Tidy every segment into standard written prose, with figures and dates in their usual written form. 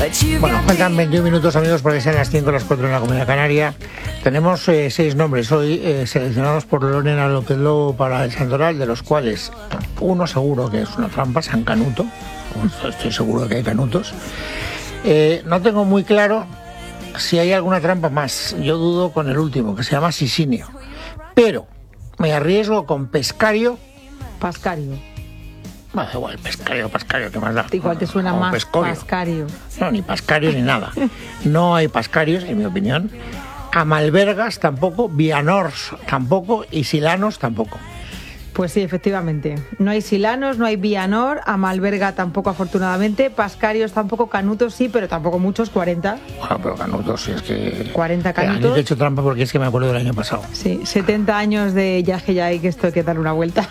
Bueno, faltan 21 minutos, amigos, para que sean las 5 las 4 en la Comunidad Canaria. Tenemos 6 nombres hoy seleccionados por Lorena López Lobo para el Santoral, de los cuales uno seguro que es una trampa, San Canuto. Estoy seguro de que hay canutos. No tengo muy claro si hay alguna trampa más. Yo dudo con el último, que se llama Sisinio. Pero me arriesgo con Pescario. Pascario. Bueno, da igual, Pascario, ¿qué más da? Igual te suena más Pescorio. Pascario. No, ni Pascario ni nada. No hay Pascarios, en mi opinión. Amalbergas tampoco, Vianors tampoco y Silanos tampoco. Pues sí, efectivamente. No hay Silanos, no hay Vianor, Amalberga tampoco, afortunadamente. Pascarios tampoco, Canutos sí, pero tampoco muchos, 40. Bueno, pero Canutos, si es que... 40 Canutos. Han hecho trampa porque es que me acuerdo del año pasado. Sí, 70 años de yaje ya hay, que esto hay que darle una vuelta.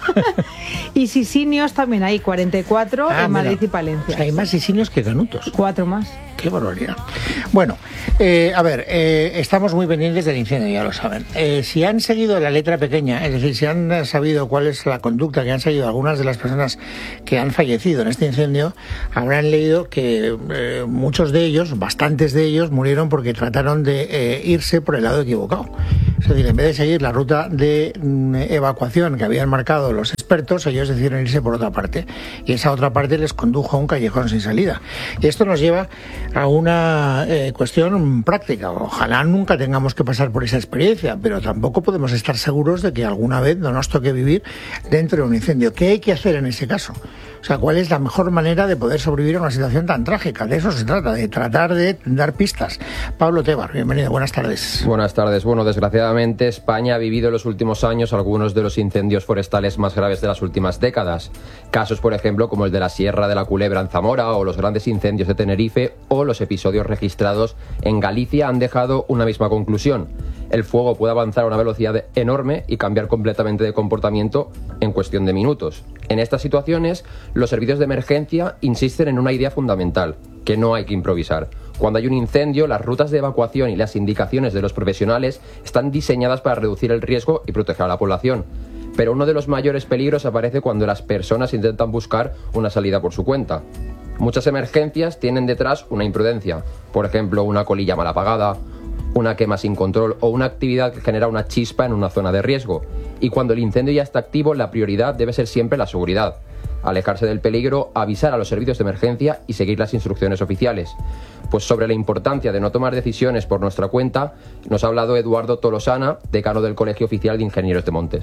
Y Sisinios también hay, 44 en Madrid y Palencia. O sea, hay más Sisinios que Canutos. 4 más. Qué barbaridad. Bueno, a ver, estamos muy pendientes del incendio, ya lo saben. Si han seguido la letra pequeña, es decir, si han sabido cuál es la conducta que han seguido algunas de las personas que han fallecido en este incendio, habrán leído que muchos de ellos, bastantes de ellos, murieron porque trataron de irse por el lado equivocado. Es decir, en vez de seguir la ruta de evacuación que habían marcado los expertos, ellos decidieron irse por otra parte. Y esa otra parte les condujo a un callejón sin salida. Y esto nos lleva a una cuestión práctica. Ojalá nunca tengamos que pasar por esa experiencia, pero tampoco podemos estar seguros de que alguna vez no nos toque vivir dentro de un incendio. ¿Qué hay que hacer en ese caso? O sea, ¿cuál es la mejor manera de poder sobrevivir a una situación tan trágica? De eso se trata, de tratar de dar pistas. Pablo Tebar, bienvenido, buenas tardes. Buenas tardes. Bueno, desgraciadamente España ha vivido en los últimos años algunos de los incendios forestales más graves de las últimas décadas. Casos, por ejemplo, como el de la Sierra de la Culebra en Zamora o los grandes incendios de Tenerife o los episodios registrados en Galicia han dejado una misma conclusión. El fuego puede avanzar a una velocidad enorme y cambiar completamente de comportamiento en cuestión de minutos. En estas situaciones, los servicios de emergencia insisten en una idea fundamental, que no hay que improvisar. Cuando hay un incendio, las rutas de evacuación y las indicaciones de los profesionales están diseñadas para reducir el riesgo y proteger a la población. Pero uno de los mayores peligros aparece cuando las personas intentan buscar una salida por su cuenta. Muchas emergencias tienen detrás una imprudencia, por ejemplo, una colilla mal apagada, una quema sin control o una actividad que genera una chispa en una zona de riesgo. Y cuando el incendio ya está activo, la prioridad debe ser siempre la seguridad. Alejarse del peligro, avisar a los servicios de emergencia y seguir las instrucciones oficiales. Pues sobre la importancia de no tomar decisiones por nuestra cuenta, nos ha hablado Eduardo Tolosana, decano del Colegio Oficial de Ingenieros de Montes.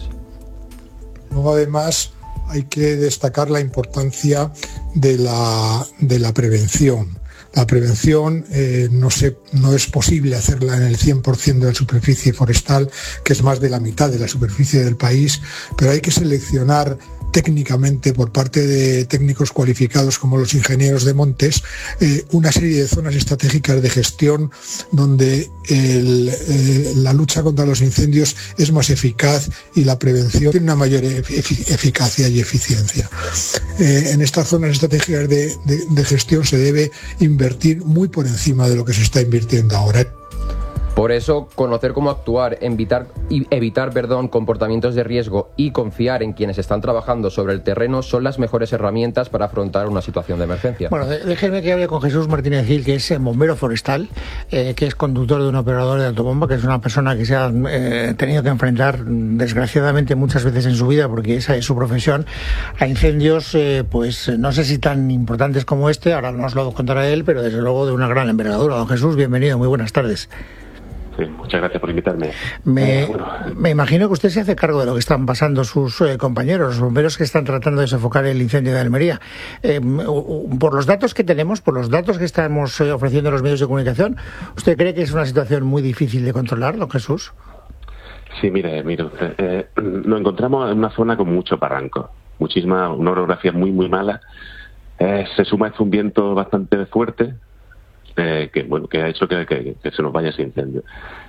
Luego, además, hay que destacar la importancia de la prevención. La prevención no es posible hacerla en el 100% de la superficie forestal, que es más de la mitad de la superficie del país, pero hay que seleccionar técnicamente por parte de técnicos cualificados como los ingenieros de montes una serie de zonas estratégicas de gestión donde la lucha contra los incendios es más eficaz y la prevención tiene una mayor eficacia y eficiencia. En estas zonas estratégicas de gestión se debe invertir muy por encima de lo que se está invirtiendo ahora. Por eso, conocer cómo actuar, evitar comportamientos de riesgo y confiar en quienes están trabajando sobre el terreno son las mejores herramientas para afrontar una situación de emergencia. Bueno, déjenme que hable con Jesús Martínez Gil, que es bombero forestal, que es conductor de un operador de autobomba, que es una persona que se ha tenido que enfrentar, desgraciadamente, muchas veces en su vida, porque esa es su profesión, a incendios, pues no sé si tan importantes como este, ahora nos lo contará él, pero desde luego de una gran envergadura. Don Jesús, bienvenido, muy buenas tardes. Sí, muchas gracias por invitarme. Me imagino que usted se hace cargo de lo que están pasando sus compañeros, los bomberos que están tratando de sofocar el incendio de Almería. Por los datos que tenemos, por los datos que estamos ofreciendo en los medios de comunicación, ¿usted cree que es una situación muy difícil de controlar, don Jesús? Sí, mire usted, nos encontramos en una zona con mucho barranco, una orografía muy, muy mala. Se suma un viento bastante fuerte, que ha hecho que se nos vaya ese incendio.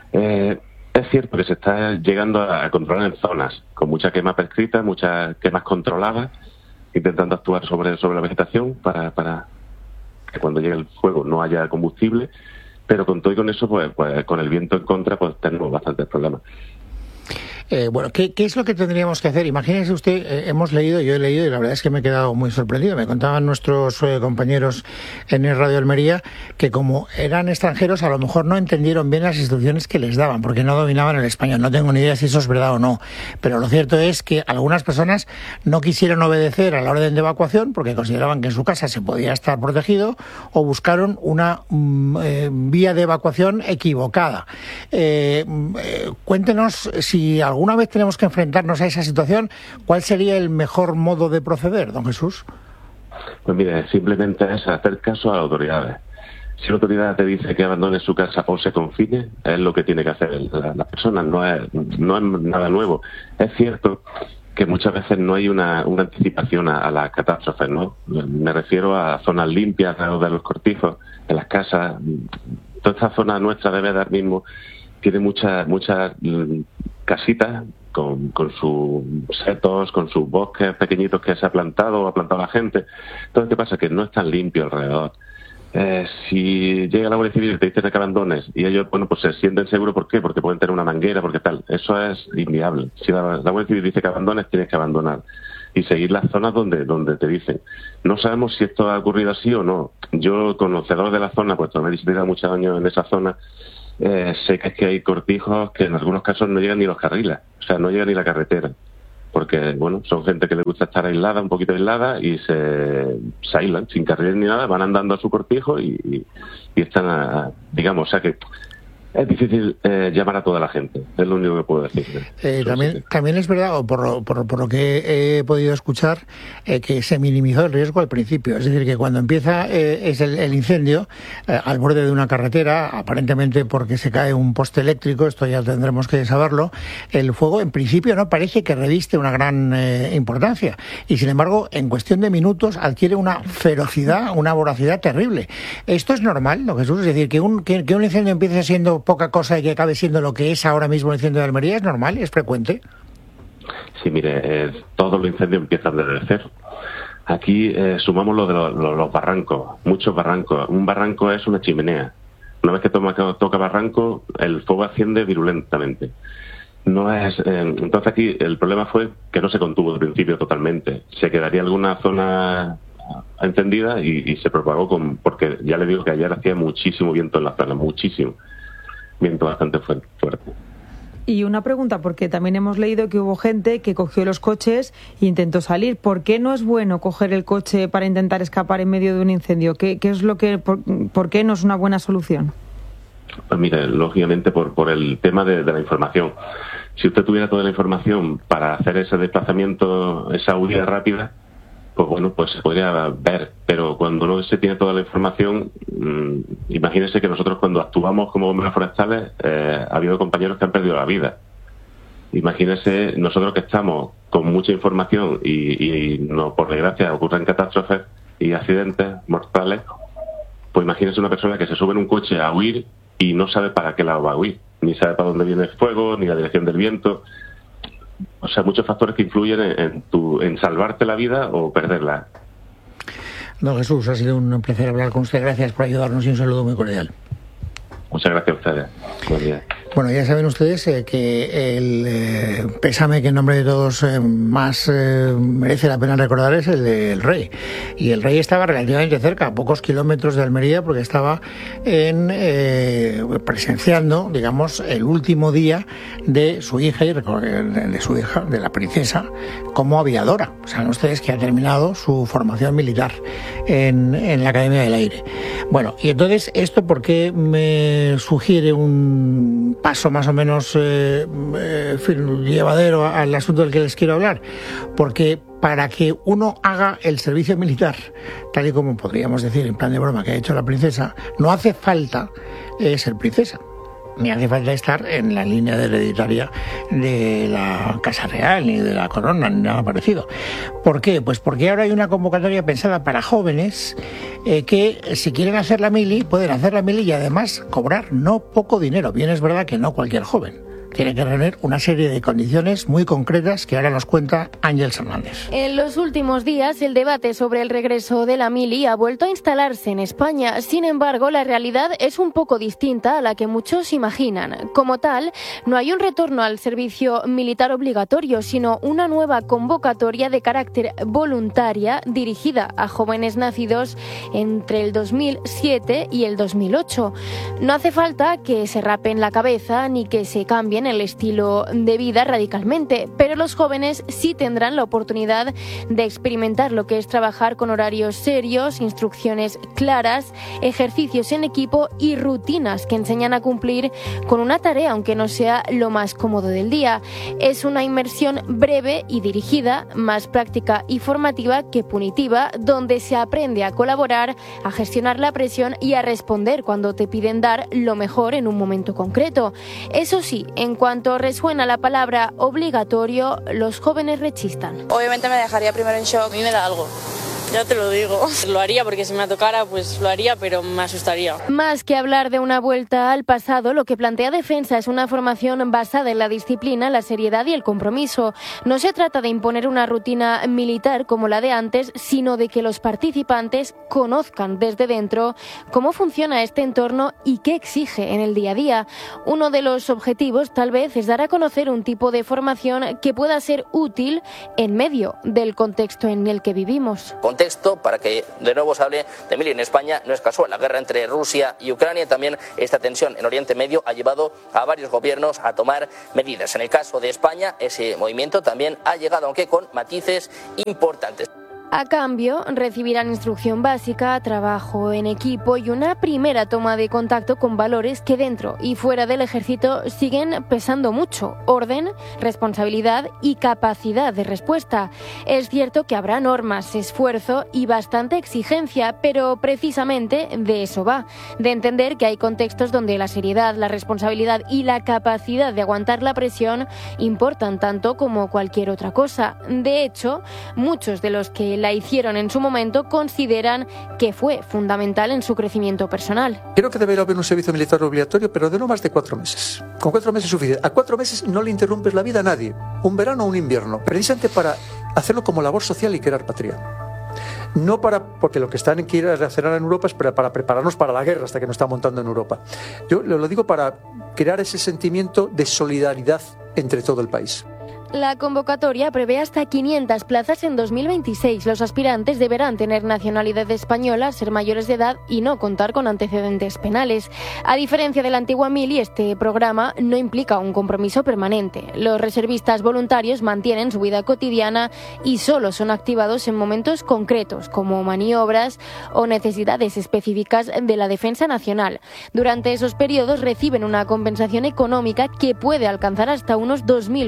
Es cierto que se está llegando a controlar en zonas con mucha quema prescrita, muchas quemas controladas, intentando actuar sobre la vegetación para que cuando llegue el fuego no haya combustible, pero con todo y con eso, pues con el viento en contra, pues tenemos bastantes problemas. Bueno, ¿qué es lo que tendríamos que hacer? Imagínese usted, yo he leído y la verdad es que me he quedado muy sorprendido. Me contaban nuestros compañeros en el Radio Almería que como eran extranjeros a lo mejor no entendieron bien las instrucciones que les daban porque no dominaban el español. No tengo ni idea si eso es verdad o no, pero lo cierto es que algunas personas no quisieron obedecer a la orden de evacuación porque consideraban que en su casa se podía estar protegido o buscaron una vía de evacuación equivocada. Cuéntenos si alguna vez tenemos que enfrentarnos a esa situación, ¿cuál sería el mejor modo de proceder, don Jesús? Pues mire, simplemente es hacer caso a las autoridades. Si la autoridad te dice que abandone su casa o se confine, es lo que tiene que hacer la persona, no es nada nuevo. Es cierto que muchas veces no hay una anticipación a las catástrofes, ¿no? Me refiero a zonas limpias alrededor de los cortijos, en las casas. Toda esta zona nuestra de Beda mismo tiene muchas casitas con sus setos, con sus bosques pequeñitos que se ha plantado o ha plantado la gente. Entonces, ¿qué pasa? Que no es tan limpio alrededor. Si llega la Guardia Civil y te dicen que abandones y ellos, bueno, pues se sienten seguros, ¿por qué? Porque pueden tener una manguera, porque tal. Eso es inviable. Si la Guardia Civil dice que abandones, tienes que abandonar y seguir las zonas donde te dicen. No sabemos si esto ha ocurrido así o no. Yo, conocedor de la zona, pues me he visitado muchos años en esa zona, sé que es que hay cortijos que en algunos casos no llegan ni los carriles, o sea, no llega ni la carretera. Porque, bueno, son gente que le gusta estar aislada, un poquito aislada, y se aíslan, sin carril ni nada, van andando a su cortijo y están, digamos, o sea que es difícil llamar a toda la gente, es lo único que puedo decir. También es verdad, o por lo que he podido escuchar, que se minimizó el riesgo al principio. Es decir, que cuando empieza es el incendio al borde de una carretera, aparentemente porque se cae un poste eléctrico, esto ya tendremos que saberlo, el fuego en principio no parece que reviste una gran importancia. Y sin embargo, en cuestión de minutos adquiere una ferocidad, una voracidad terrible. ¿Esto es normal, don Jesús? Es decir, que un incendio empiece siendo poca cosa y que acabe siendo lo que es ahora mismo el incendio de Almería, ¿es normal? ¿Es frecuente? Sí, mire, todos los incendios empiezan desde cero. Aquí sumamos lo de los barrancos, muchos barrancos. Un barranco es una chimenea. Una vez que toca barranco, el fuego asciende virulentamente. Entonces aquí el problema fue que no se contuvo al principio totalmente. Se quedaría alguna zona encendida y se propagó porque ya le digo que ayer hacía muchísimo viento en la zona, muchísimo. Viento bastante fuerte. Y una pregunta, porque también hemos leído que hubo gente que cogió los coches e intentó salir. ¿Por qué no es bueno coger el coche para intentar escapar en medio de un incendio? ¿Qué es lo que, por qué no es una buena solución? Pues mire, lógicamente por el tema de la información. Si usted tuviera toda la información para hacer ese desplazamiento, esa huida rápida, pues bueno, pues se podría ver, pero cuando no se tiene toda la información, imagínese que nosotros cuando actuamos como bomberos forestales, ha habido compañeros que han perdido la vida. Imagínese nosotros que estamos con mucha información y no, por desgracia ocurren catástrofes y accidentes mortales, pues imagínese una persona que se sube en un coche a huir y no sabe para qué lado va a huir, ni sabe para dónde viene el fuego, ni la dirección del viento. O sea, muchos factores que influyen en salvarte la vida o perderla. Don Jesús, ha sido un placer hablar con usted. Gracias por ayudarnos y un saludo muy cordial. Muchas gracias a ustedes. Buen día. Bueno, ya saben ustedes que el pésame que en nombre de todos más merece la pena recordar es el del Rey. Y el Rey estaba relativamente cerca, a pocos kilómetros de Almería, porque estaba presenciando, digamos, el último día de su hija de la princesa, como aviadora. Saben ustedes que ha terminado su formación militar en la Academia del Aire. Bueno, y entonces, ¿esto por qué me sugiere un paso más o menos llevadero al asunto del que les quiero hablar? Porque para que uno haga el servicio militar, tal y como podríamos decir en plan de broma que ha hecho la princesa, no hace falta ser princesa, ni hace falta estar en la línea hereditaria de la Casa Real, ni de la corona, ni nada parecido. ¿Por qué? Pues porque ahora hay una convocatoria pensada para jóvenes que si quieren hacer la mili, pueden hacer la mili y además cobrar no poco dinero. Bien es verdad que no cualquier joven. tiene que reunir una serie de condiciones muy concretas que ahora nos cuenta Ángeles Hernández. En los últimos días, el debate sobre el regreso de la mili ha vuelto a instalarse en España. Sin embargo, la realidad es un poco distinta a la que muchos imaginan. Como tal, no hay un retorno al servicio militar obligatorio, sino una nueva convocatoria de carácter voluntaria dirigida a jóvenes nacidos entre el 2007 y el 2008. No hace falta que se rapen la cabeza ni que se cambien el estilo de vida radicalmente, pero los jóvenes sí tendrán la oportunidad de experimentar lo que es trabajar con horarios serios, instrucciones claras, ejercicios en equipo y rutinas que enseñan a cumplir con una tarea, aunque no sea lo más cómodo del día. Es una inmersión breve y dirigida, más práctica y formativa que punitiva, donde se aprende a colaborar, a gestionar la presión y a responder cuando te piden dar lo mejor en un momento concreto. Eso sí, en cuanto resuena la palabra obligatorio, los jóvenes rechistan. Obviamente me dejaría primero en shock. A mí me da algo. Ya te lo digo. Lo haría porque si me tocara, pues lo haría, pero me asustaría. Más que hablar de una vuelta al pasado, lo que plantea Defensa es una formación basada en la disciplina, la seriedad y el compromiso. No se trata de imponer una rutina militar como la de antes, sino de que los participantes conozcan desde dentro cómo funciona este entorno y qué exige en el día a día. Uno de los objetivos, tal vez, es dar a conocer un tipo de formación que pueda ser útil en medio del contexto en el que vivimos. Contexto, para que de nuevo se hable de mili en España, no es casual. La guerra entre Rusia y Ucrania, también esta tensión en Oriente Medio ha llevado a varios gobiernos a tomar medidas. En el caso de España, ese movimiento también ha llegado, aunque con matices importantes. A cambio, recibirán instrucción básica, trabajo en equipo y una primera toma de contacto con valores que dentro y fuera del ejército siguen pesando mucho: orden, responsabilidad y capacidad de respuesta. Es cierto que habrá normas, esfuerzo y bastante exigencia, pero precisamente de eso va, de entender que hay contextos donde la seriedad, la responsabilidad y la capacidad de aguantar la presión importan tanto como cualquier otra cosa. De hecho, muchos de los que la hicieron en su momento consideran que fue fundamental en su crecimiento personal. Creo que debería haber un servicio militar obligatorio, pero de no más de 4 meses. Con 4 meses es suficiente. A 4 meses no le interrumpes la vida a nadie, un verano o un invierno, precisamente para hacerlo como labor social y crear patria. No porque lo que están quiere hacer ahora en Europa es para prepararnos para la guerra hasta que nos está montando en Europa. Yo lo digo para crear ese sentimiento de solidaridad entre todo el país. La convocatoria prevé hasta 500 plazas en 2026. Los aspirantes deberán tener nacionalidad española, ser mayores de edad y no contar con antecedentes penales. A diferencia de la antigua mili, este programa no implica un compromiso permanente. Los reservistas voluntarios mantienen su vida cotidiana y solo son activados en momentos concretos, como maniobras o necesidades específicas de la defensa nacional. Durante esos periodos reciben una compensación económica que puede alcanzar hasta unos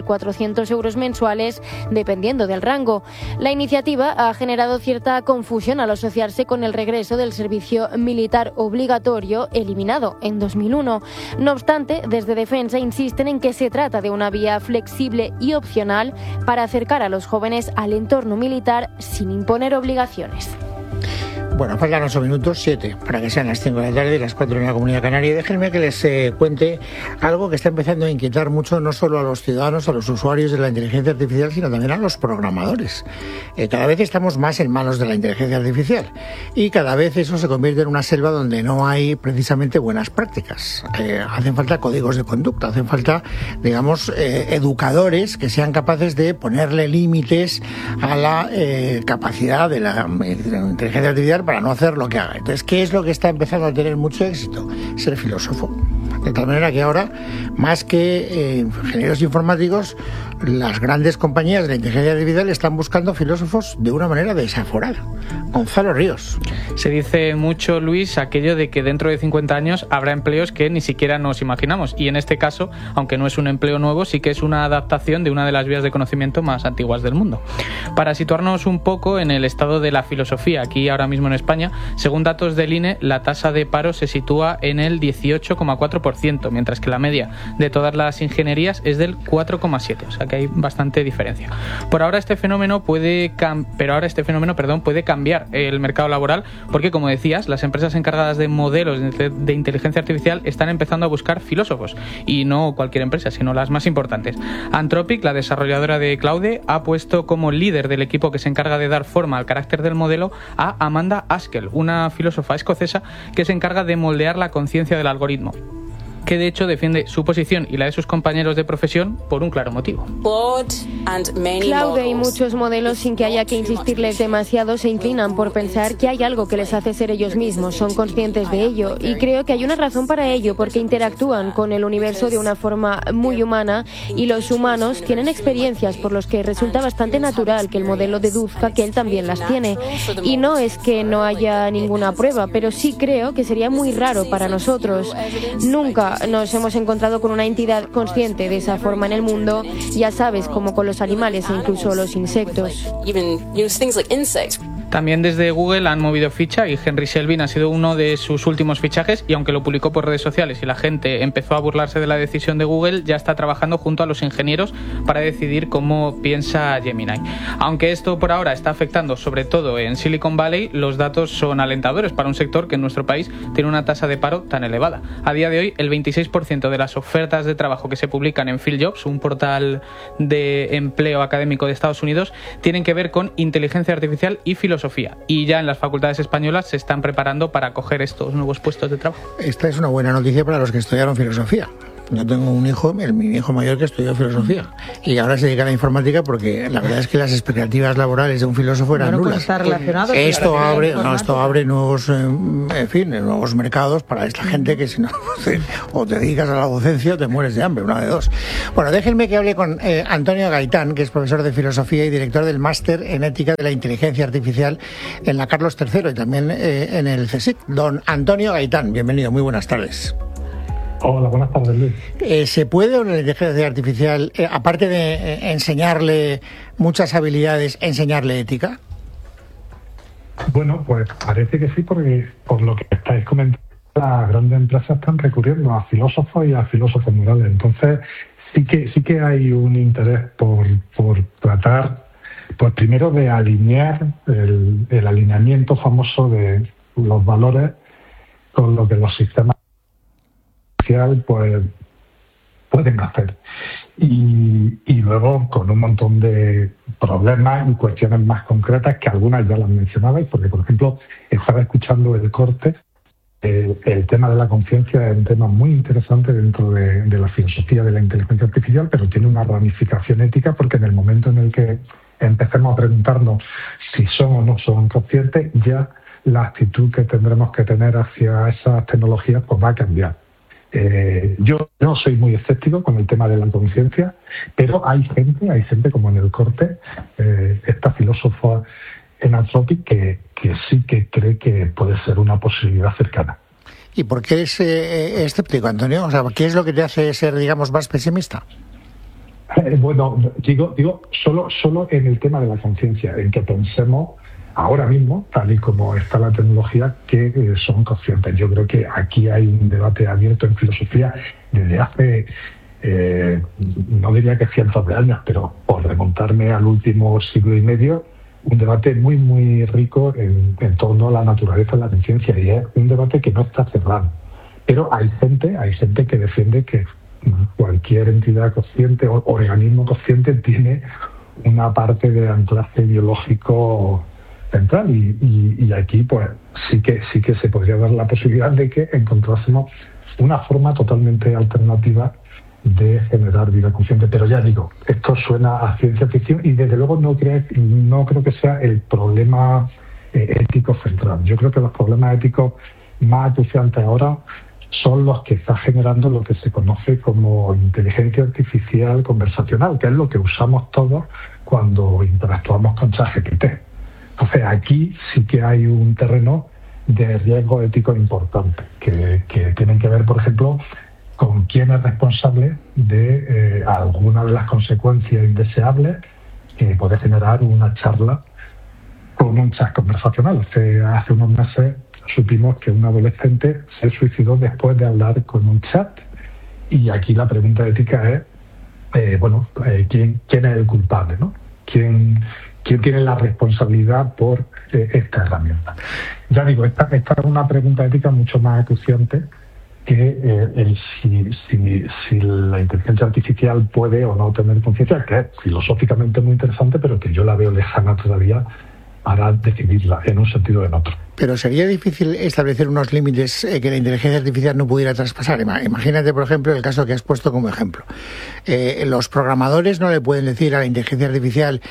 2.400 euros mensuales, dependiendo del rango. La iniciativa ha generado cierta confusión al asociarse con el regreso del servicio militar obligatorio, eliminado en 2001. No obstante, desde Defensa insisten en que se trata de una vía flexible y opcional para acercar a los jóvenes al entorno militar sin imponer obligaciones. Bueno, faltan 8 minutos, 7, para que sean las 5 de la tarde y las 4 en la Comunidad Canaria. Déjenme que les cuente algo que está empezando a inquietar mucho no solo a los ciudadanos, a los usuarios de la inteligencia artificial, sino también a los programadores. Cada vez estamos más en manos de la inteligencia artificial y cada vez eso se convierte en una selva donde no hay precisamente buenas prácticas. Hacen falta códigos de conducta, hacen falta, digamos, educadores que sean capaces de ponerle límites a la capacidad de la inteligencia artificial para no hacer lo que haga. Entonces, ¿qué es lo que está empezando a tener mucho éxito? Ser filósofo. De tal manera que ahora, más que ingenieros informáticos, las grandes compañías de la inteligencia artificial están buscando filósofos de una manera desaforada. Gonzalo Ríos. Se dice mucho, Luis, aquello de que dentro de 50 años habrá empleos que ni siquiera nos imaginamos. Y en este caso, aunque no es un empleo nuevo, sí que es una adaptación de una de las vías de conocimiento más antiguas del mundo. Para situarnos un poco en el estado de la filosofía, aquí ahora mismo en España, según datos del INE, la tasa de paro se sitúa en el 18,4%. 6%, mientras que la media de todas las ingenierías es del 4,7%, o sea que hay bastante diferencia. Por ahora este fenómeno puede cambiar el mercado laboral porque, como decías, las empresas encargadas de modelos de inteligencia artificial están empezando a buscar filósofos, y no cualquier empresa, sino las más importantes. Anthropic, la desarrolladora de Claude, ha puesto como líder del equipo que se encarga de dar forma al carácter del modelo a Amanda Askell, una filósofa escocesa que se encarga de moldear la conciencia del algoritmo, que de hecho defiende su posición y la de sus compañeros de profesión por un claro motivo. Claude y muchos modelos, sin que haya que insistirles demasiado, se inclinan por pensar que hay algo que les hace ser ellos mismos, son conscientes de ello, y creo que hay una razón para ello, porque interactúan con el universo de una forma muy humana, y los humanos tienen experiencias por los que resulta bastante natural que el modelo deduzca que él también las tiene. Y no es que no haya ninguna prueba, pero sí creo que sería muy raro para nosotros. Nunca nos hemos encontrado con una entidad consciente de esa forma en el mundo, ya sabes, como con los animales e incluso los insectos. También desde Google han movido ficha y Henry Selvin ha sido uno de sus últimos fichajes, y aunque lo publicó por redes sociales y la gente empezó a burlarse de la decisión de Google, ya está trabajando junto a los ingenieros para decidir cómo piensa Gemini. Aunque esto por ahora está afectando sobre todo en Silicon Valley, los datos son alentadores para un sector que en nuestro país tiene una tasa de paro tan elevada. A día de hoy, el 26% de las ofertas de trabajo que se publican en PhilJobs, un portal de empleo académico de Estados Unidos, tienen que ver con inteligencia artificial y filosofía. Y ya en las facultades españolas se están preparando para acoger estos nuevos puestos de trabajo. Esta es una buena noticia para los que estudiaron filosofía. Yo tengo un hijo, mi hijo mayor, que estudió filosofía y ahora se dedica a la informática, porque la verdad es que las expectativas laborales de un filósofo eran nulas. Está relacionado, esto abre nuevos, nuevos mercados para esta gente que, si no, o te dedicas a la docencia o te mueres de hambre, una de dos. Bueno, déjenme que hable con Antonio Gaitán, que es profesor de filosofía y director del máster en ética de la inteligencia artificial en la Carlos III y también en el CSIC. Don Antonio Gaitán, bienvenido, muy buenas tardes. Hola, buenas tardes, Luis. ¿Se puede una inteligencia artificial, aparte de enseñarle muchas habilidades, enseñarle ética? Bueno, pues parece que sí, porque por lo que estáis comentando, las grandes empresas están recurriendo a filósofos y a filósofos morales. Entonces, sí que hay un interés por tratar, pues primero de alinear el alineamiento famoso de los valores con lo que los sistemas pues pueden hacer, y luego con un montón de problemas y cuestiones más concretas que algunas ya las mencionabais, porque por ejemplo estaba escuchando el corte. El tema de la conciencia es un tema muy interesante dentro de la filosofía de la inteligencia artificial, pero tiene una ramificación ética, porque en el momento en el que empecemos a preguntarnos si son o no son conscientes, ya la actitud que tendremos que tener hacia esas tecnologías pues va a cambiar. Yo no soy muy escéptico con el tema de la conciencia, pero hay gente como en el corte, esta filósofa en Anthropic, que sí que cree que puede ser una posibilidad cercana. ¿Y por qué es escéptico, Antonio? O sea, ¿qué es lo que te hace ser, digamos, más pesimista? Bueno, digo solo en el tema de la conciencia, en que pensemos ahora mismo, tal y como está la tecnología, que son conscientes. Yo creo que aquí hay un debate abierto en filosofía desde hace, no diría que cientos de años, pero por remontarme al último siglo y medio, un debate muy, muy rico en torno a la naturaleza de la conciencia, y es un debate que no está cerrado. Pero hay gente que defiende que cualquier entidad consciente o organismo consciente tiene una parte de anclaje biológico central, y aquí pues sí que se podría dar la posibilidad de que encontrásemos una forma totalmente alternativa de generar vida consciente. Pero ya digo, esto suena a ciencia ficción, y desde luego no creo que sea el problema ético central. Yo creo que los problemas éticos más acuciantes ahora son los que está generando lo que se conoce como inteligencia artificial conversacional, que es lo que usamos todos cuando interactuamos con ChatGPT. Entonces aquí sí que hay un terreno de riesgo ético importante, que tienen que ver, por ejemplo, con quién es responsable de alguna de las consecuencias indeseables que puede generar una charla con un chat conversacional. Hace unos meses supimos que un adolescente se suicidó después de hablar con un chat. Y aquí la pregunta ética es, ¿quién es el culpable, ¿no? ¿Quién tiene la responsabilidad por esta herramienta? Ya digo, esta es una pregunta ética mucho más acuciante que si la inteligencia artificial puede o no tener conciencia, que es filosóficamente muy interesante, pero que yo la veo lejana todavía para decidirla en un sentido o en otro. Pero sería difícil establecer unos límites que la inteligencia artificial no pudiera traspasar. Imagínate, por ejemplo, el caso que has puesto como ejemplo. Los programadores no le pueden decir a la inteligencia artificial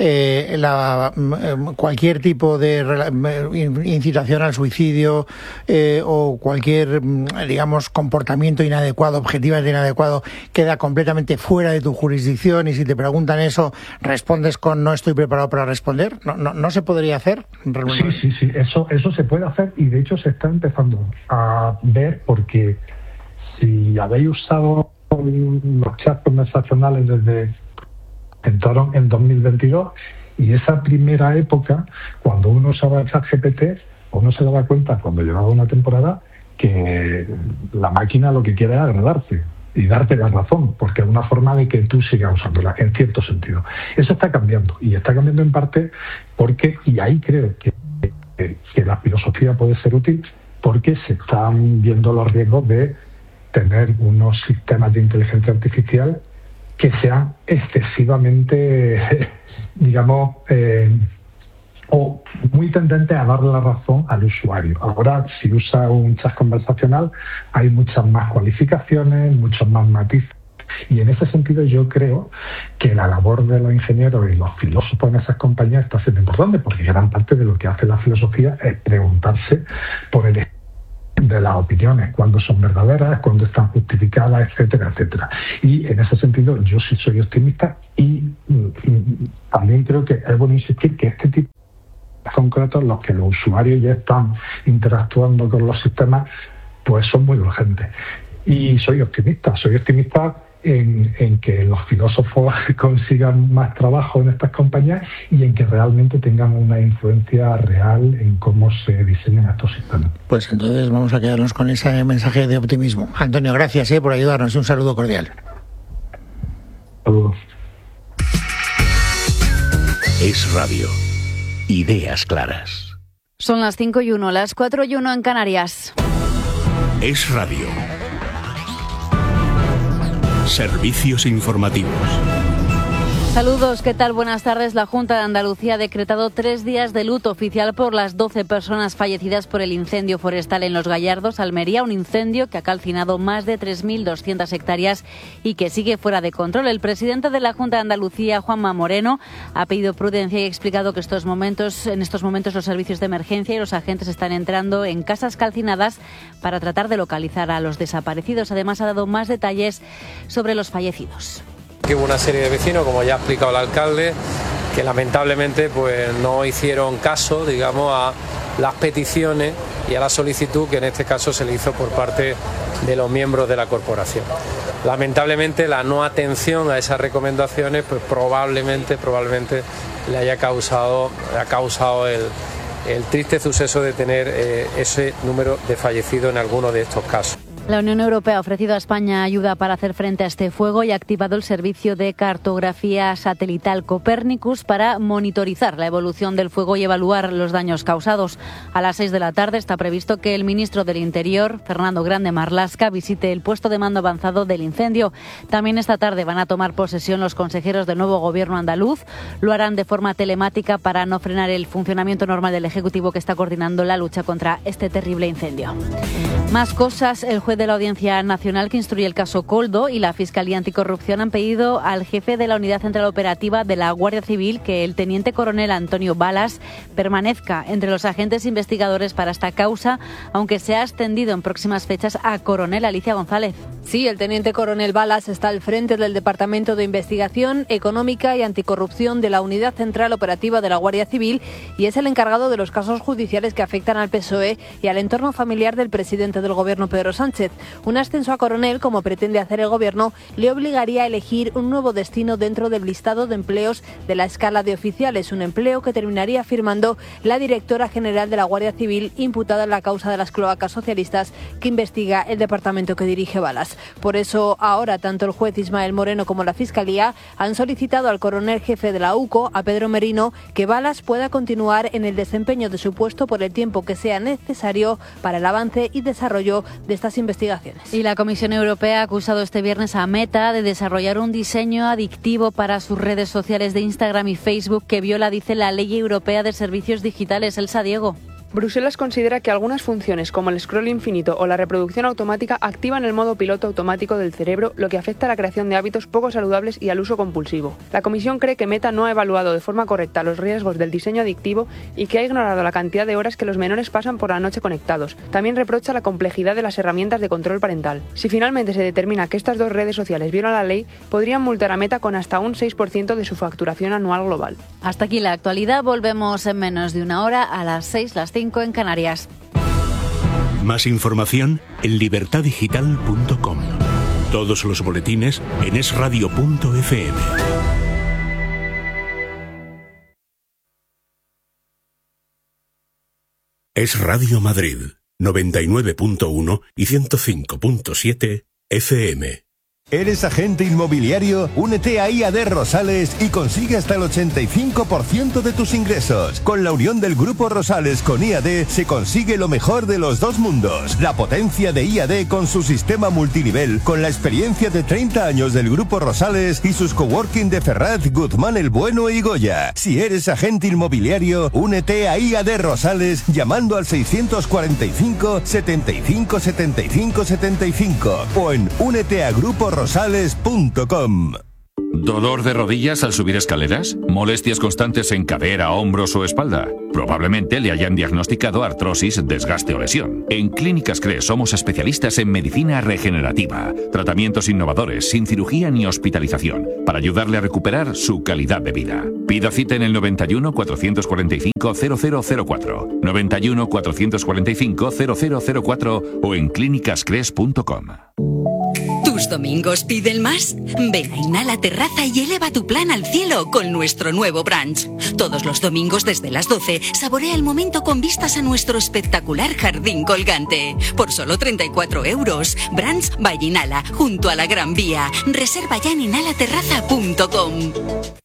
cualquier tipo de incitación al suicidio o cualquier, digamos, comportamiento inadecuado, objetivamente inadecuado, queda completamente fuera de tu jurisdicción, y si te preguntan eso, respondes con no estoy preparado para responder. ¿No se podría hacer? Sí, eso se puede hacer, y de hecho se está empezando a ver, porque si habéis usado los chats conversacionales entraron en 2022, y esa primera época, cuando uno usaba el ChatGPT, uno se daba cuenta cuando llevaba una temporada que la máquina lo que quiere es agradarte y darte la razón, porque es una forma de que tú sigas usándola, en cierto sentido. Eso está cambiando, y está cambiando en parte porque, y ahí creo que la filosofía puede ser útil, porque se están viendo los riesgos de tener unos sistemas de inteligencia artificial que sean excesivamente, digamos, o muy tendentes a darle la razón al usuario. Ahora, si usa un chat conversacional, hay muchas más cualificaciones, muchos más matices. Y en ese sentido yo creo que la labor de los ingenieros y los filósofos en esas compañías está siendo importante, porque gran parte de lo que hace la filosofía es preguntarse por el de las opiniones, cuándo son verdaderas, cuándo están justificadas, etcétera, etcétera. Y en ese sentido yo sí soy optimista, y también creo que es bueno insistir que este tipo de concretos, los que los usuarios ya están interactuando con los sistemas, pues son muy urgentes. Y soy optimista en que los filósofos consigan más trabajo en estas compañías y en que realmente tengan una influencia real en cómo se diseñan estos sistemas. Pues entonces vamos a quedarnos con ese mensaje de optimismo. Antonio, gracias por ayudarnos, y un saludo cordial. Saludos. Es Radio. Ideas claras. Son las 5:01, las 4:01 en Canarias. Es Radio. Servicios informativos. Saludos, ¿qué tal? Buenas tardes. La Junta de Andalucía ha decretado 3 días de luto oficial por las 12 personas fallecidas por el incendio forestal en Los Gallardos, Almería, un incendio que ha calcinado más de 3.200 hectáreas y que sigue fuera de control. El presidente de la Junta de Andalucía, Juanma Moreno, ha pedido prudencia y ha explicado que en estos momentos los servicios de emergencia y los agentes están entrando en casas calcinadas para tratar de localizar a los desaparecidos. Además, ha dado más detalles sobre los fallecidos. Que hubo una serie de vecinos, como ya ha explicado el alcalde, que lamentablemente pues no hicieron caso, digamos, a las peticiones y a la solicitud que en este caso se le hizo por parte de los miembros de la corporación. Lamentablemente la no atención a esas recomendaciones pues probablemente le haya causado el triste suceso de tener ese número de fallecidos en alguno de estos casos. La Unión Europea ha ofrecido a España ayuda para hacer frente a este fuego y ha activado el servicio de cartografía satelital Copernicus para monitorizar la evolución del fuego y evaluar los daños causados. A las 6 de la tarde está previsto que el ministro del Interior, Fernando Grande Marlaska, visite el puesto de mando avanzado del incendio. También esta tarde van a tomar posesión los consejeros del nuevo gobierno andaluz. Lo harán de forma telemática para no frenar el funcionamiento normal del Ejecutivo, que está coordinando la lucha contra este terrible incendio. Más cosas. El juez de la Audiencia Nacional que instruye el caso Koldo y la Fiscalía Anticorrupción han pedido al jefe de la Unidad Central Operativa de la Guardia Civil que el teniente coronel Antonio Balas permanezca entre los agentes investigadores para esta causa, aunque se ha extendido en próximas fechas a coronel. Alicia González. Sí, el teniente coronel Balas está al frente del Departamento de Investigación Económica y Anticorrupción de la Unidad Central Operativa de la Guardia Civil y es el encargado de los casos judiciales que afectan al PSOE y al entorno familiar del presidente del Gobierno, Pedro Sánchez. Sánchez. Un ascenso a coronel, como pretende hacer el Gobierno, le obligaría a elegir un nuevo destino dentro del listado de empleos de la escala de oficiales, un empleo que terminaría firmando la directora general de la Guardia Civil, imputada en la causa de las cloacas socialistas que investiga el departamento que dirige Balas. Por eso, ahora, tanto el juez Ismael Moreno como la Fiscalía han solicitado al coronel jefe de la UCO, a Pedro Merino, que Balas pueda continuar en el desempeño de su puesto por el tiempo que sea necesario para el avance y desarrollo de estas investigaciones. Y la Comisión Europea ha acusado este viernes a Meta de desarrollar un diseño adictivo para sus redes sociales de Instagram y Facebook que viola, dice, la Ley Europea de Servicios Digitales. Elsa Diego. Bruselas considera que algunas funciones, como el scroll infinito o la reproducción automática, activan el modo piloto automático del cerebro, lo que afecta a la creación de hábitos poco saludables y al uso compulsivo. La Comisión cree que Meta no ha evaluado de forma correcta los riesgos del diseño adictivo y que ha ignorado la cantidad de horas que los menores pasan por la noche conectados. También reprocha la complejidad de las herramientas de control parental. Si finalmente se determina que estas dos redes sociales violan la ley, podrían multar a Meta con hasta un 6% de su facturación anual global. Hasta aquí la actualidad. Volvemos en menos de una hora, a las 6, las 5 en Canarias. Más información en libertadigital.com. Todos los boletines en esradio.fm. Es Radio Madrid, 99.1 y 105.7 FM. ¿Eres agente inmobiliario? Únete a IAD Rosales y consigue hasta el 85% de tus ingresos. Con la unión del Grupo Rosales con IAD se consigue lo mejor de los dos mundos. La potencia de IAD con su sistema multinivel, con la experiencia de 30 años del Grupo Rosales y sus coworking de Ferraz, Guzmán el Bueno y Goya. Si eres agente inmobiliario, únete a IAD Rosales llamando al 645 75 75 75 o en úneteagruporoSales.com. ¿Dolor de rodillas al subir escaleras? ¿Molestias constantes en cadera, hombros o espalda? Probablemente le hayan diagnosticado artrosis, desgaste o lesión. En Clínicas CRES somos especialistas en medicina regenerativa, tratamientos innovadores, sin cirugía ni hospitalización, para ayudarle a recuperar su calidad de vida. Pida cita en el 91 445 0004, 91 445 0004 o en clínicascres.com. ¿Tus domingos piden más? Ven a Inhala Terraza y eleva tu plan al cielo con nuestro nuevo brunch. Todos los domingos desde las 12, saborea el momento con vistas a nuestro espectacular jardín colgante. Por solo 34 euros. Brunch by Inhala, junto a la Gran Vía. Reserva ya en inhalaterraza.com.